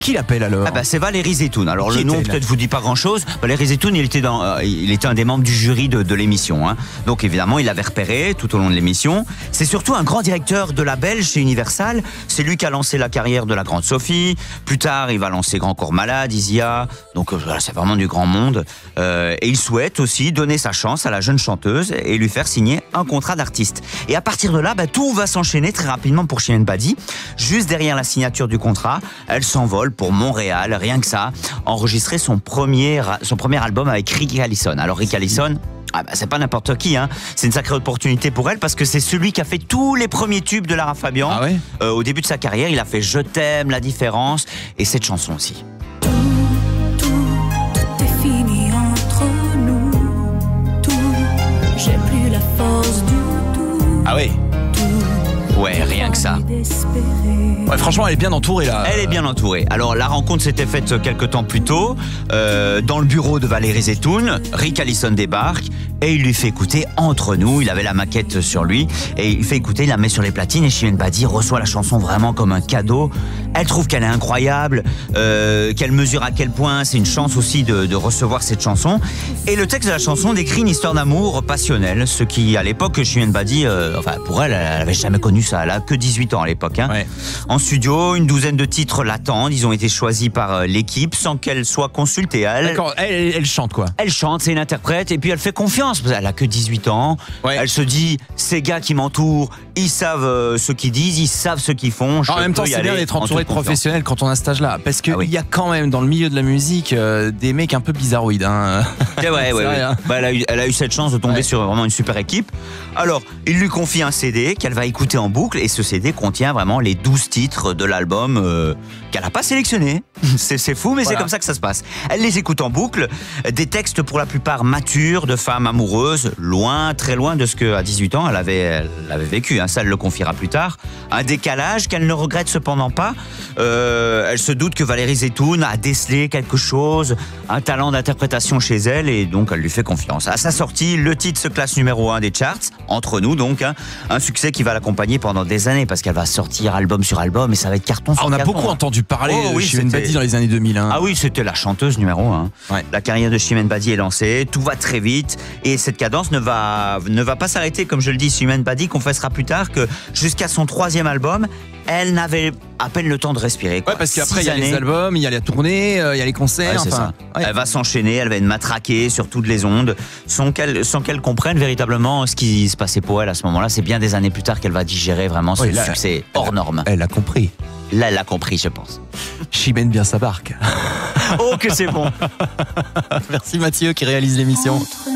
Qui l'appelle alors? C'est Valérie Zetoun. Alors Qui le nom était là peut-être vous dit pas grand-chose. Valérie Zetoun, il était un des membres du jury de l'émission. Hein. Donc évidemment, il l'avait repéré tout au long de l'émission. C'est surtout un grand directeur de label chez Universal. C'est lui qui a lancé la carrière de la Grande Sophie. Plus tard, il va lancer Grand Corps Malade, Isia. Donc voilà, c'est vraiment du grand monde. Et il souhaite aussi donner sa chance à la jeune chanteuse et lui faire signer un contrat d'artiste. Et à partir de là, tout va s'enchaîner très rapidement pour Chimène Badi. Juste derrière la signature du contrat, elle s'envole pour Montréal, rien que ça, enregistrer son premier album avec Rick Allison. Alors Rick Allison, c'est pas n'importe qui, hein. C'est une sacrée opportunité pour elle parce que c'est celui qui a fait tous les premiers tubes de Lara Fabian. Ah ouais au début de sa carrière, il a fait Je t'aime, La différence et cette chanson aussi. Tout est fini entre nous. J'ai plus la force du tout. Ah ouais. Ouais, rien que ça. Ouais, franchement, elle est bien entourée là. Elle est bien entourée. Alors la rencontre s'était faite quelques temps plus tôt dans le bureau de Valérie Zetoun. Rick Allison débarque et il lui fait écouter Entre nous. Il avait la maquette sur lui et il fait écouter, il la met sur les platines et Chimène Badi reçoit la chanson vraiment comme un cadeau. Elle trouve qu'elle est incroyable, qu'elle mesure à quel point c'est une chance aussi de recevoir cette chanson. Et le texte de la chanson décrit une histoire d'amour passionnelle, ce qui à l'époque Chimène Badi, pour elle, elle avait jamais connu ça. Elle a que 18 ans à l'époque. Hein. Ouais. En studio, une douzaine de titres l'attendent. Ils ont été choisis par l'équipe sans qu'elle soit consultée. D'accord, elle chante quoi? Elle chante, c'est une interprète et puis elle fait confiance. Elle a que 18 ans. Ouais. Elle se dit, ces gars qui m'entourent, ils savent ce qu'ils disent, ils savent ce qu'ils font. En même temps, c'est bien d'être entouré de professionnels quand on a cet âge-là. Parce qu'il y a quand même dans le milieu de la musique des mecs un peu bizarroïdes. Hein. Ouais. Elle a eu cette chance de tomber sur vraiment une super équipe. Alors, il lui confie un CD qu'elle va écouter en boucle et ce CD contient vraiment les 12 titres de l'album qu'elle n'a pas sélectionné. C'est fou, mais c'est comme ça que ça se passe. Elle les écoute en boucle, des textes pour la plupart matures, de femmes amoureuses, loin, très loin de ce qu'à 18 ans elle avait vécu. Hein. Ça, elle le confiera plus tard. Un décalage qu'elle ne regrette cependant pas. Elle se doute que Valérie Zetoun a décelé quelque chose, un talent d'interprétation chez elle et donc elle lui fait confiance. À sa sortie, le titre se classe numéro 1 des charts, Entre nous donc, hein. Un succès qui va l'accompagner pendant des années parce qu'elle va sortir album sur album et ça va être carton sur carton. On a beaucoup entendu parler de Chimène Badi dans les années 2000. Hein. Ah oui, c'était la chanteuse numéro 1. Ouais. La carrière de Chimène Badi est lancée, tout va très vite et cette cadence ne va pas s'arrêter. Comme je le dis, Chimène Badi confessera plus tard que jusqu'à son 3e album, elle n'avait à peine le temps de respirer. Ouais, parce qu'après il y a les albums, il y a la tournée, il y a les concerts. Elle va s'enchaîner, elle va être matraquée sur toutes les ondes, sans qu'elle comprenne véritablement ce qui se passait pour elle à ce moment-là. C'est bien des années plus tard qu'elle va digérer vraiment ce succès hors norme. Elle a compris. Là, elle a compris, je pense. Chimène bien sa barque. Oh, que c'est bon. Merci Mathieu qui réalise l'émission.